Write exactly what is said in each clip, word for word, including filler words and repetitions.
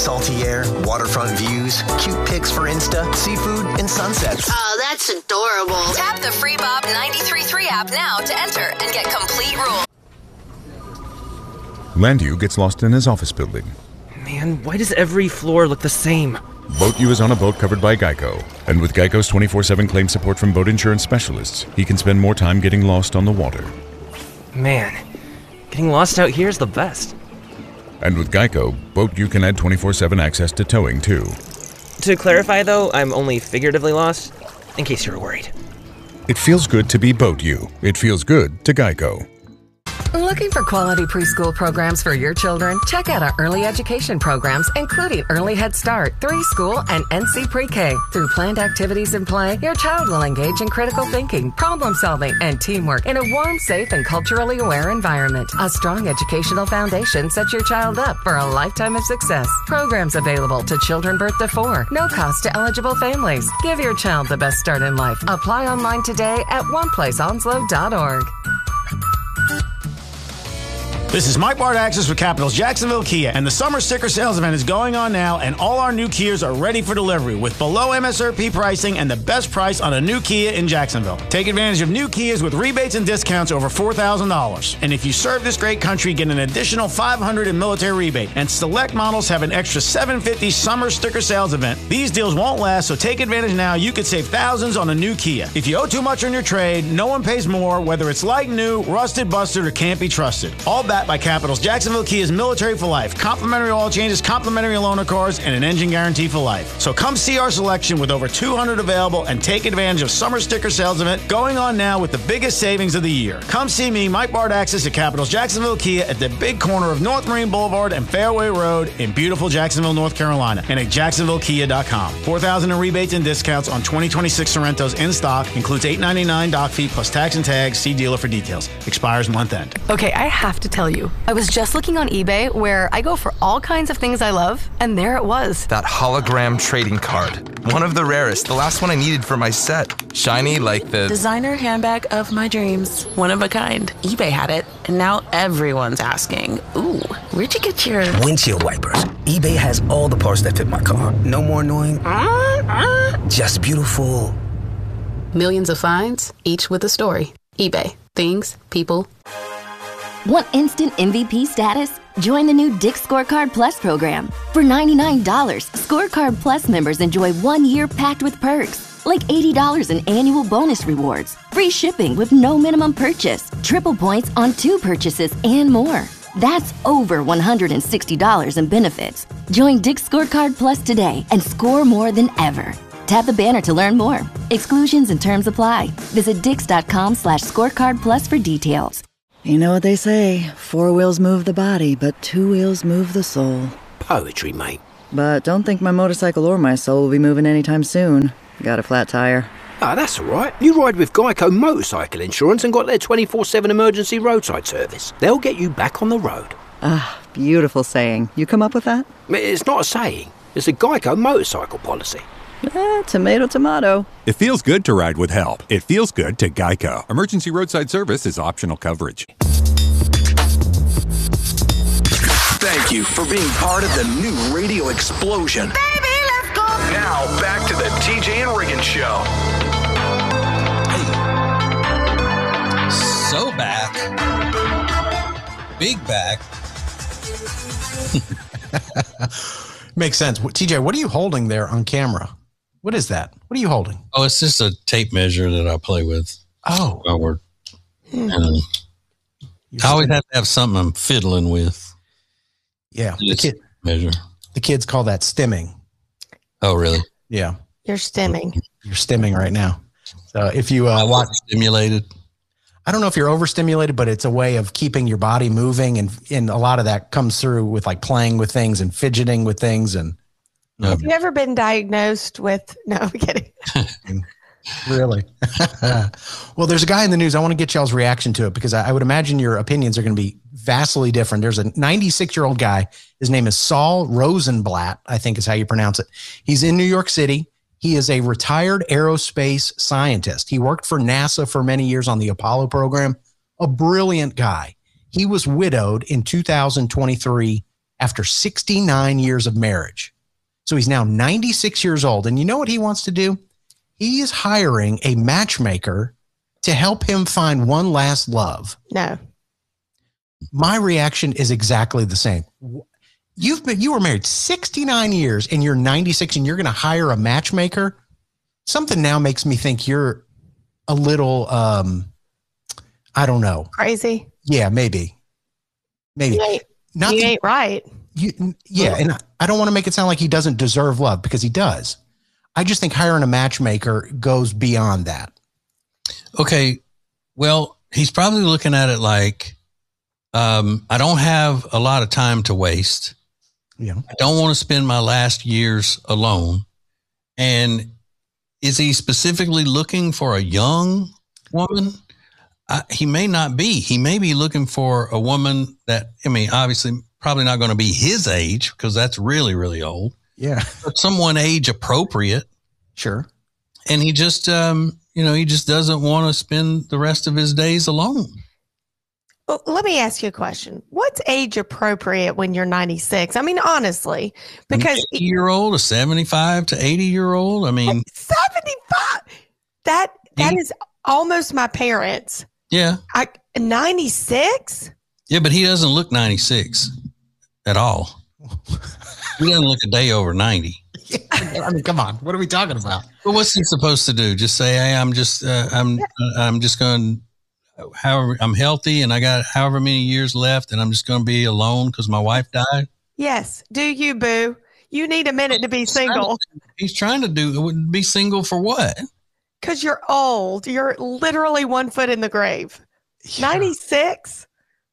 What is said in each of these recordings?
Salty air, waterfront views, cute pics for Insta, seafood, and sunsets. Oh, that's adorable. Tap the free Bob ninety-three point three app now to enter and get complete rules. Landu gets lost in his office building. Man, why does every floor look the same? Boat U is on a boat covered by Geico. And with Geico's twenty-four seven claim support from boat insurance specialists, he can spend more time getting lost on the water. Man, getting lost out here is the best. And with Geico, Boat U can add twenty-four seven access to towing, too. To clarify, though, I'm only figuratively lost, in case you were worried. It feels good to be Boat U. It feels good to Geico. Looking for quality preschool programs for your children? Check out our early education programs, including Early Head Start, three School, and N C Pre-K. Through planned activities and play, your child will engage in critical thinking, problem solving, and teamwork in a warm, safe, and culturally aware environment. A strong educational foundation sets your child up for a lifetime of success. Programs available to children birth to four. No cost to eligible families. Give your child the best start in life. Apply online today at one place onslow dot org. This is Mike Bardaxis with Capitals Jacksonville Kia, and the summer sticker sales event is going on now, and all our new Kias are ready for delivery with below M S R P pricing and the best price on a new Kia in Jacksonville. Take advantage of new Kias with rebates and discounts over four thousand dollars. And if you serve this great country, get an additional five hundred dollars in military rebate. And select models have an extra seven hundred fifty dollars summer sticker sales event. These deals won't last, so take advantage now. You could save thousands on a new Kia. If you owe too much on your trade, no one pays more, whether it's like new, rusted, busted, or can't be trusted. All backed by Capitals Jacksonville Kia's Military for Life. Complimentary oil changes, complimentary loaner cars, and an engine guarantee for life. So come see our selection with over two hundred available and take advantage of summer sticker sales event going on now with the biggest savings of the year. Come see me, Mike Bardaxis at Capitals Jacksonville Kia at the big corner of North Marine Boulevard and Fairway Road in beautiful Jacksonville, North Carolina, and at jacksonville kia dot com. four thousand dollars in rebates and discounts on twenty twenty-six Sorrentos in stock. Includes eight hundred ninety-nine dollars dock fee plus tax and tags. See dealer for details. Expires month end. Okay, I have to tell you, I was just looking on eBay where I go for all kinds of things I love, and there it was. That hologram trading card. One of the rarest. The last one I needed for my set. Shiny like the... designer handbag of my dreams. One of a kind. eBay had it, and now everyone's asking, ooh, where'd you get your... windshield wipers. eBay has all the parts that fit my car. No more annoying... Uh, uh. Just beautiful. Millions of finds, each with a story. eBay. Things, people... Want instant M V P status? Join the new Dick's Scorecard Plus program. For ninety-nine dollars, Scorecard Plus members enjoy one year packed with perks, like eighty dollars in annual bonus rewards, free shipping with no minimum purchase, triple points on two purchases, and more. That's over one hundred sixty dollars in benefits. Join Dick's Scorecard Plus today and score more than ever. Tap the banner to learn more. Exclusions and terms apply. Visit dix.com slash scorecard plus for details. You know what they say, four wheels move the body, but two wheels move the soul. Poetry, mate. But don't think my motorcycle or my soul will be moving anytime soon. Got a flat tire. Ah, that's all right. You ride with Geico Motorcycle Insurance and got their twenty-four seven emergency roadside service. They'll get you back on the road. Ah, beautiful saying. You come up with that? It's not a saying. It's a Geico motorcycle policy. Eh, tomato, tomato. It feels good to ride with help. It feels good to Geico. Emergency roadside service is optional coverage. Thank you for being part of the new radio explosion. Baby, let's go. Now, back to the T J and Riggins Show. So back. Big back. Makes sense. T J, what are you holding there on camera? What is that? What are you holding? Oh, it's just a tape measure that I play with. Oh. While we're, and I always have to have something I'm fiddling with. Yeah. The, kid, measure. the kids call that stimming. Oh, really? Yeah. You're stimming. You're stimming right now. So if you uh, watch. Stimulated. I don't know if you're overstimulated, but it's a way of keeping your body moving. And, and a lot of that comes through with like playing with things and fidgeting with things. And no. Have you ever been diagnosed with, no, I'm kidding. Really? Well, there's a guy in the news. I want to get y'all's reaction to it because I, I would imagine your opinions are going to be vastly different. There's a ninety-six year old guy. His name is Saul Rosenblatt, I think is how you pronounce it. He's in New York City. He is a retired aerospace scientist. He worked for NASA for many years on the Apollo program. A brilliant guy. He was widowed in two thousand twenty-three after sixty-nine years of marriage. So he's now ninety-six years old. And you know what he wants to do? He is hiring a matchmaker to help him find one last love. No. My reaction is exactly the same. You've been, you were married sixty-nine years and you're ninety-six and you're going to hire a matchmaker. Something now makes me think you're a little, um, I don't know. Crazy. Yeah, maybe. Maybe. You ain't, Not you the, ain't right. You, yeah. And I don't want to make it sound like he doesn't deserve love, because he does. I just think hiring a matchmaker goes beyond that. Okay. Well, he's probably looking at it like, um, I don't have a lot of time to waste. Yeah. I don't want to spend my last years alone. And is he specifically looking for a young woman? I, he may not be. He may be looking for a woman that, I mean, obviously probably not going to be his age, because that's really, really old. Yeah. But someone age appropriate. Sure. And he just, um, you know, he just doesn't want to spend the rest of his days alone. Well, let me ask you a question. What's age appropriate when you're ninety-six? I mean, honestly, because an eighty year old, a seventy-five to eighty year old. I mean, seventy-five. That that eighty is almost my parents. Yeah. I ninety-six? Yeah, but he doesn't look ninety-six at all. He doesn't look a day over ninety. I mean, come on. What are we talking about? But what's he supposed to do? Just say, "Hey, I'm just, uh, I'm, uh, I'm just going. However, I'm healthy, and I got however many years left, and I'm just going to be alone because my wife died." Yes. Do you, boo? You need a minute to be single. He's trying to do be single for what? Because you're old. You're literally one foot in the grave. ninety-six?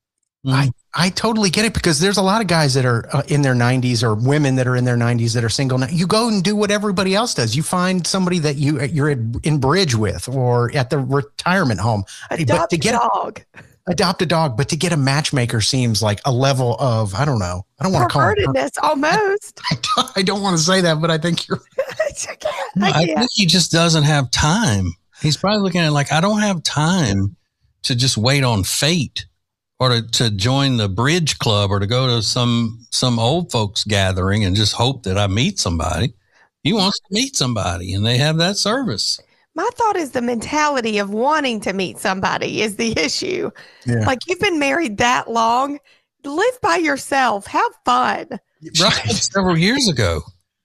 I, I totally get it, because there's a lot of guys that are uh, in their nineties, or women that are in their nineties that are single now. You go and do what everybody else does. You find somebody that you, you're in bridge with, or at the retirement home. Adopt but to get a dog. Adopt a dog. But to get a matchmaker seems like a level of, I don't know. I don't want to call it. Pervertedness, almost. I, I, I don't want to say that, but I think you're. I can't. No, I I can't. think he just doesn't have time. He's probably looking at it like, I don't have time to just wait on fate, or to, to join the bridge club, or to go to some some old folks gathering and just hope that I meet somebody. He wants to meet somebody, and they have that service. My thought is the mentality of wanting to meet somebody is the issue. Yeah. Like, you've been married that long. Live by yourself. Have fun. Right. Several years ago.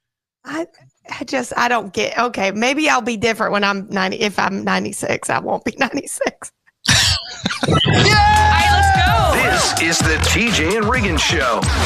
I I just, I don't get, okay, maybe I'll be different when I'm ninety. If I'm ninety-six, I won't be ninety-six. All right, let's go. This is the T J and Regan Show.